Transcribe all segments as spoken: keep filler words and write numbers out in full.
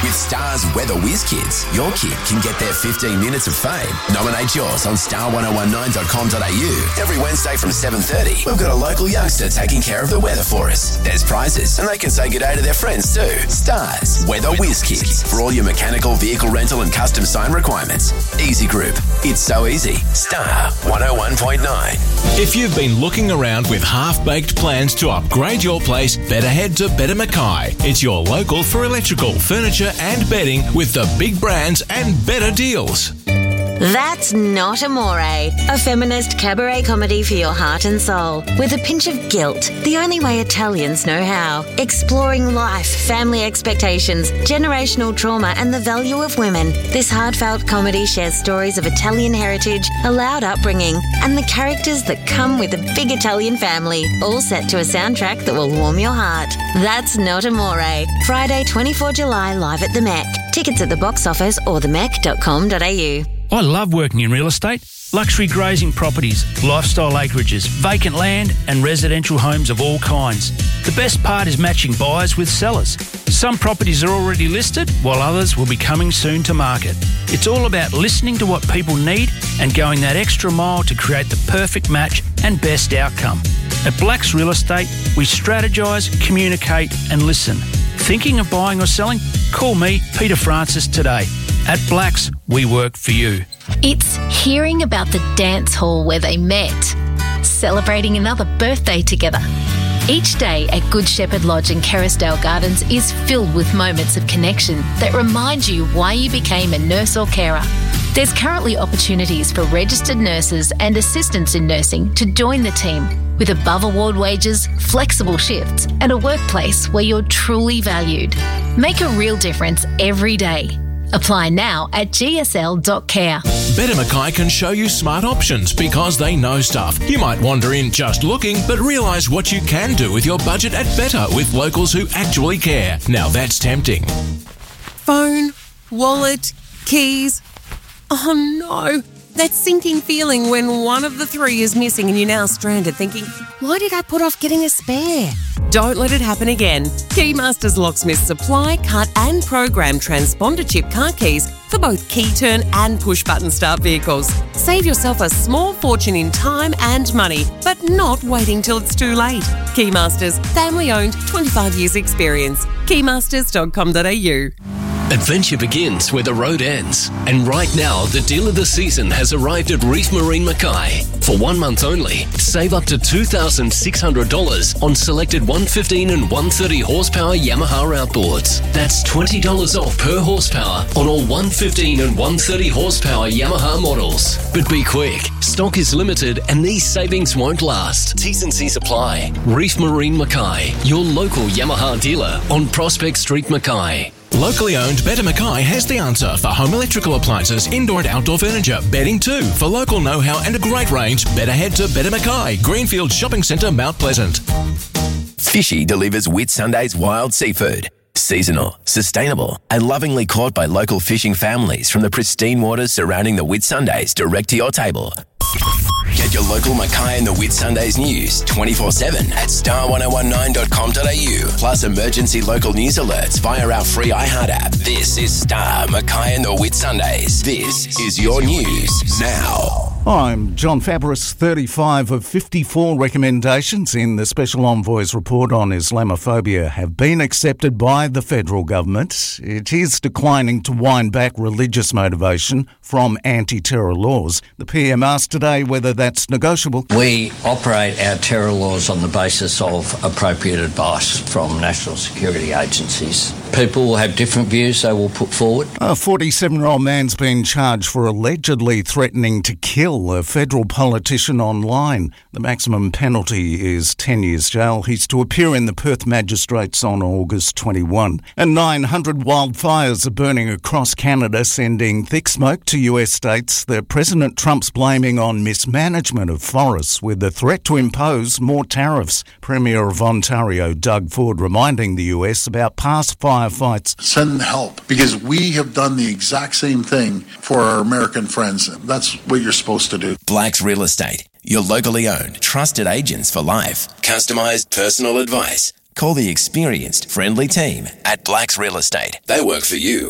With Star's Weather Whiz Kids, your kid can get their fifteen minutes of fame. Nominate yours on star ten nineteen dot com dot a u. Every Wednesday from seven thirty, we've got a local youngster taking care of the weather for us. There's prizes, and they can say good day to their friends too. Star's Weather Whiz Kids. For all your mechanical, vehicle rental and custom sign requirements. Easy Group. It's so easy. Star one oh one point nine. If you've been looking around with half-baked plans to upgrade your place, better head to Better Mackay. It's your local for electrical, furniture and bedding with the big brands and better deals. That's Not Amore, a feminist cabaret comedy for your heart and soul, with a pinch of guilt, the only way Italians know how. Exploring life, family expectations, generational trauma and the value of women, this heartfelt comedy shares stories of Italian heritage, a loud upbringing and the characters that come with a big Italian family, all set to a soundtrack that will warm your heart. That's Not Amore. Friday, twenty-fourth of July, live at the Mech. Tickets at the box office or the mech dot com dot a u. I love working in real estate. Luxury grazing properties, lifestyle acreages, vacant land and residential homes of all kinds. The best part is matching buyers with sellers. Some properties are already listed while others will be coming soon to market. It's all about listening to what people need and going that extra mile to create the perfect match and best outcome. At Blacks Real Estate, we strategise, communicate and listen. Thinking of buying or selling? Call me, Peter Francis, today. At Blacks, we work for you. It's hearing about the dance hall where they met, celebrating another birthday together. Each day at Good Shepherd Lodge in Kerrisdale Gardens is filled with moments of connection that remind you why you became a nurse or carer. There's currently opportunities for registered nurses and assistants in nursing to join the team, with above award wages, flexible shifts and a workplace where you're truly valued. Make a real difference every day. Apply now at g s l dot care. Better Mackay can show you smart options because they know stuff. You might wander in just looking, but realise what you can do with your budget at Better with locals who actually care. Now that's tempting. Phone, wallet, keys. Oh no, that sinking feeling when one of the three is missing and you're now stranded thinking, why did I put off getting a spare? Don't let it happen again. Keymasters Locksmiths supply, cut and program transponder chip car keys for both key turn and push button start vehicles. Save yourself a small fortune in time and money, but not waiting till it's too late. Keymasters, family owned, twenty-five years experience. keymasters dot com dot a u. Adventure begins where the road ends. And right now, the deal of the season has arrived at Reef Marine Mackay. For one month only, save up to two thousand six hundred dollars on selected one fifteen and one thirty horsepower Yamaha outboards. That's twenty dollars off per horsepower on all one fifteen and one thirty horsepower Yamaha models. But be quick, stock is limited and these savings won't last. T's and C's apply. Reef Marine Mackay, your local Yamaha dealer on Prospect Street, Mackay. Locally owned Better Mackay has the answer for home electrical appliances, indoor and outdoor furniture, bedding too. For local know-how and a great range, better head to Better Mackay, Greenfield Shopping Centre, Mount Pleasant. Fishy delivers Whitsundays wild seafood. Seasonal, sustainable and lovingly caught by local fishing families from the pristine waters surrounding the Whitsundays direct to your table. Get your local Mackay and the Whitsundays news twenty-four seven at star ten nineteen dot com dot a u. Plus emergency local news alerts via our free iHeart app. This is Star, Mackay and the Whitsundays. This is your news now. I'm John Fabris. thirty-five of fifty-four recommendations in the Special Envoy's report on Islamophobia have been accepted by the federal government. It is declining to wind back religious motivation from anti-terror laws. The P M asked today whether that's negotiable. We operate our terror laws on the basis of appropriate advice from national security agencies. People will have different views they will put forward. A forty-seven-year-old man's been charged for allegedly threatening to kill a federal politician online. The maximum penalty is ten years jail. He's to appear in the Perth magistrates on August twenty-first. And nine hundred wildfires are burning across Canada, sending thick smoke to U S states that President Trump's blaming on mismanagement of forests with the threat to impose more tariffs. Premier of Ontario, Doug Ford, reminding the U S about past firefights. Send help, because we have done the exact same thing for our American friends. That's what you're supposed to do. Blacks Real Estate, your locally owned, trusted agents for life. Customised personal advice. Call the experienced, friendly team at Blacks Real Estate. They work for you.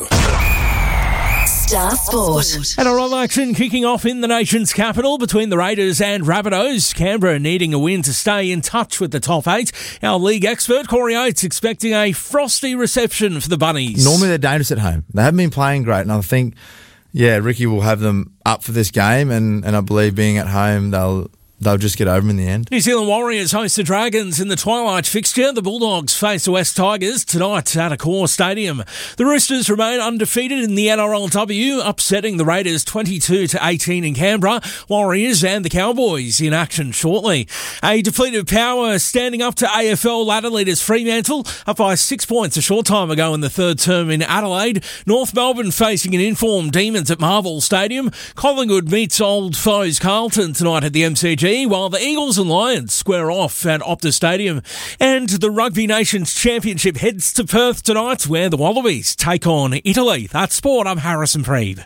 Star Sport. And a lot of action kicking off in the nation's capital between the Raiders and Rabbitohs. Canberra needing a win to stay in touch with the top eight. Our league expert, Corey Oates, expecting a frosty reception for the Bunnies. Normally they're dangerous at home. They haven't been playing great, and I think, yeah, Ricky will have them up for this game, and, and I believe being at home, they'll They'll just get over them in the end. New Zealand Warriors host the Dragons in the twilight fixture. The Bulldogs face the West Tigers tonight at Accor Stadium. The Roosters remain undefeated in the N R L W, upsetting the Raiders twenty-two to eighteen in Canberra. Warriors and the Cowboys in action shortly. A depleted Power standing up to A F L ladder leaders Fremantle, up by six points a short time ago in the third term in Adelaide. North Melbourne facing an informed Demons at Marvel Stadium. Collingwood meets old foes Carlton tonight at the M C G. While the Eagles and Lions square off at Optus Stadium. And the Rugby Nations Championship heads to Perth tonight, where the Wallabies take on Italy. That's sport. I'm Harrison Preeb.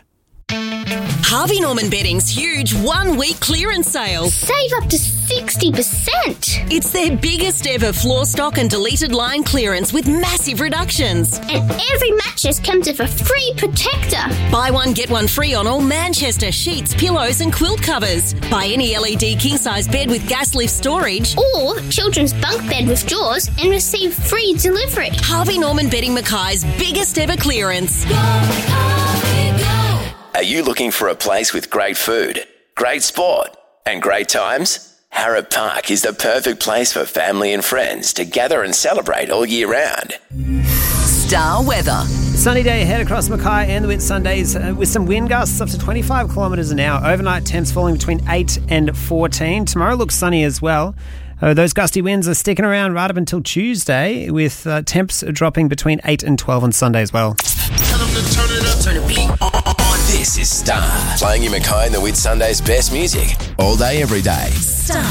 Harvey Norman Bedding's huge one-week clearance sale. Save up to sixty percent. It's their biggest ever floor stock and deleted line clearance with massive reductions. And every mattress comes with a free protector. Buy one, get one free on all Manchester sheets, pillows and quilt covers. Buy any L E D king-size bed with gas lift storage. Or children's bunk bed with drawers and receive free delivery. Harvey Norman Bedding Mackay's biggest ever clearance. Go, Harvey, go. Are you looking for a place with great food, great sport, and great times? Harrop Park is the perfect place for family and friends to gather and celebrate all year round. Star weather. Sunny day ahead across Mackay and the Whitsundays uh, with some wind gusts up to twenty-five kilometres an hour. Overnight temps falling between eight and fourteen. Tomorrow looks sunny as well. Uh, those gusty winds are sticking around right up until Tuesday, with uh, temps dropping between eight and twelve on Sunday as well. Tell them to turn it up, turn it up. This is Star, playing you Mackay and the Whitsundays' best music all day, every day. Star.